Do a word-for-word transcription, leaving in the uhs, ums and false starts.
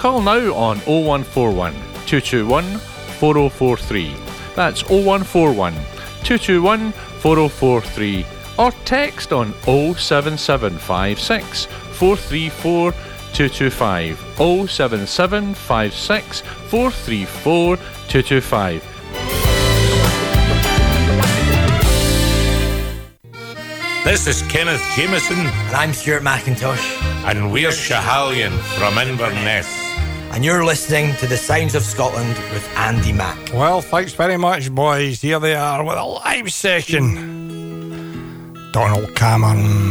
Call now on oh one four one, two two one, four oh four three. That's oh one four one, two two one, four oh four three. Or text on oh seven seven five six, four three four, two two five. oh seven seven five six, four three four, two two five. This is Kenneth Jameson. And I'm Stuart McIntosh. And we're Schahalian from Inverness. And you're listening to The Sounds of Scotland with Andy Mack. Well, thanks very much, boys. Here they are with a live session. Donald Cameron.